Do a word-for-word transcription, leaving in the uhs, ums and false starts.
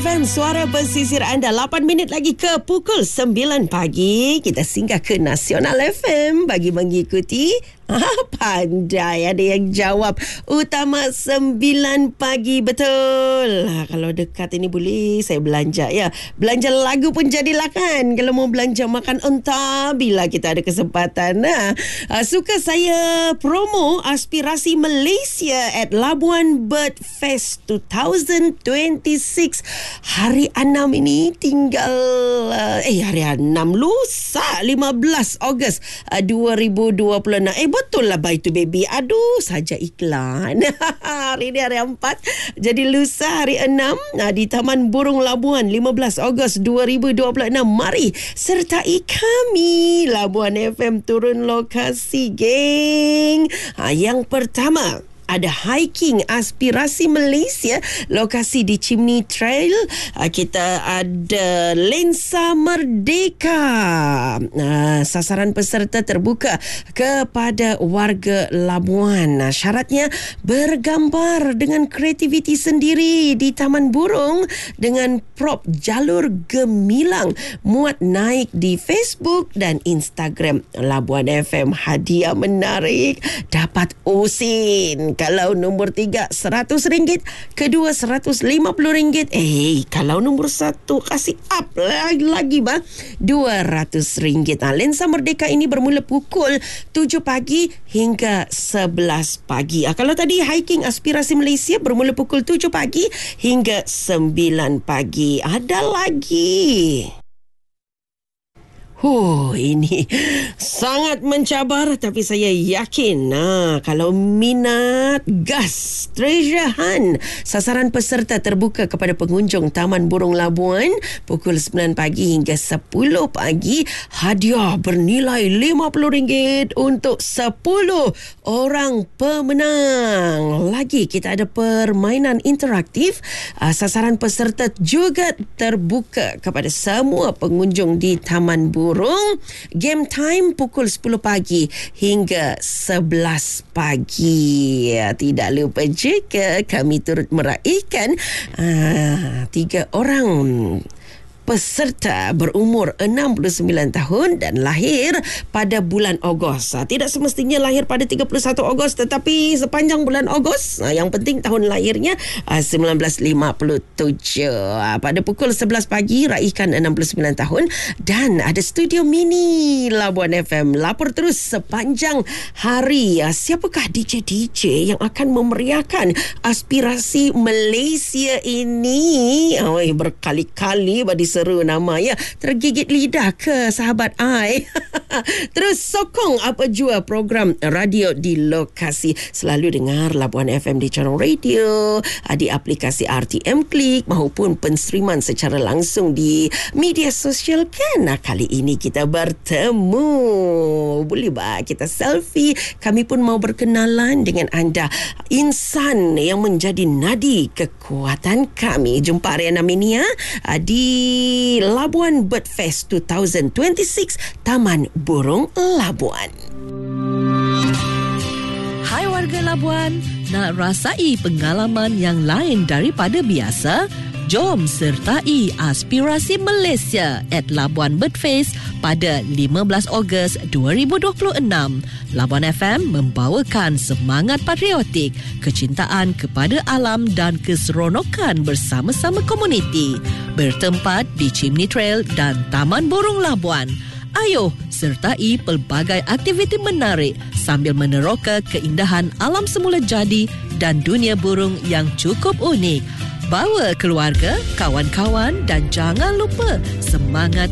F M, suara pesisir anda. lapan minit lagi ke pukul sembilan pagi. Kita singgah ke Nasional F M bagi mengikuti. Ah, pandai ada yang jawab. Utama sembilan pagi, betul. Ha, kalau dekat ini boleh saya belanja ya. Belanja lagu pun jadilah kan. Kalau mau belanja makan entah bila kita ada kesempatan. Nah, ha, suka saya promo aspirasi Malaysia at Labuan Bird Fest dua ribu dua puluh enam. Hari enam ini tinggal uh, eh hari enam lusa lima belas Ogos uh, dua ribu dua puluh enam. Eh betul lah Bye to Baby. Aduh, saja iklan. Hari ini hari empat. Jadi lusa hari enam nah, di Taman Burung Labuan lima belas Ogos dua ribu dua puluh enam. Mari sertai kami. Labuan F M turun lokasi, geng. Ha, yang pertama ada hiking aspirasi Malaysia, lokasi di Chimney Trail. Kita ada lensa merdeka. Sasaran peserta terbuka kepada warga Labuan. Syaratnya bergambar dengan kreativiti sendiri di Taman Burung dengan prop jalur gemilang. Muat naik di Facebook dan Instagram Labuan F M. Hadiah menarik. Dapat usin. Kalau nombor tiga, seratus ringgit. Kedua, seratus lima puluh ringgit. Eh, kalau nombor satu, kasih up lagi, lagi bang. dua ratus ringgit. Nah, lensa merdeka ini bermula pukul tujuh pagi hingga sebelas pagi. Ah, kalau tadi hiking aspirasi Malaysia bermula pukul tujuh pagi hingga sembilan pagi. Ada lagi. Huh, ini sangat mencabar tapi saya yakin nah, kalau minat gas treasure hunt. Sasaran peserta terbuka kepada pengunjung Taman Burung Labuan pukul sembilan pagi hingga sepuluh pagi. Hadiah bernilai lima puluh ringgit untuk sepuluh orang pemenang. Lagi kita ada permainan interaktif. Sasaran peserta juga terbuka kepada semua pengunjung di Taman Burung. Game time pukul sepuluh pagi hingga sebelas pagi. Tidak lupa juga kami turut meraihkan uh, tiga orang peserta berumur enam puluh sembilan tahun dan lahir pada bulan Ogos. Tidak semestinya lahir pada tiga puluh satu Ogos tetapi sepanjang bulan Ogos. Yang penting tahun lahirnya seribu sembilan ratus lima puluh tujuh. Pada pukul sebelas pagi raihkan enam puluh sembilan tahun dan ada studio mini Labuan F M. Lapor terus sepanjang hari. Siapakah D J-D J yang akan memeriahkan aspirasi Malaysia ini? Oh, berkali-kali bagi seru nama ya. Tergigit lidah ke sahabat I. Terus sokong apa jua program radio di lokasi. Selalu dengar Labuan F M di channel radio, di aplikasi R T M Klik maupun penstreaman secara langsung di media sosial kan. Nah, kali ini kita bertemu. Boleh ba kita selfie? Kami pun mau berkenalan dengan anda. Insan yang menjadi nadi kekuatan kami. Jumpa hari enam ini ya di Labuan Bird Fest dua ribu dua puluh enam Taman Burung Labuan. Hai warga Labuan, nak rasai pengalaman yang lain daripada biasa? Jom sertai aspirasi Malaysia at Labuan Bird Fest pada lima belas Ogos dua ribu dua puluh enam. Labuan F M membawakan semangat patriotik, kecintaan kepada alam dan keseronokan bersama-sama komuniti. Bertempat di Chimney Trail dan Taman Burung Labuan. Ayo sertai pelbagai aktiviti menarik sambil meneroka keindahan alam semula jadi dan dunia burung yang cukup unik. Bawa keluarga, kawan-kawan dan jangan lupa semangat